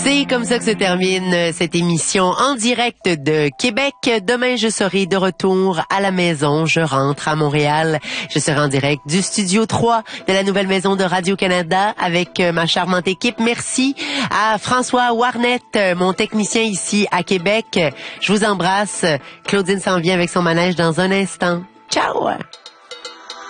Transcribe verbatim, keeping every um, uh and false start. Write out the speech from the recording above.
C'est comme ça que se termine cette émission en direct de Québec. Demain, je serai de retour à la maison. Je rentre à Montréal. Je serai en direct du Studio trois de la nouvelle maison de Radio-Canada avec ma charmante équipe. Merci à François Warnett, mon technicien ici à Québec. Je vous embrasse. Claudine s'en vient avec son manège dans un instant. Ciao!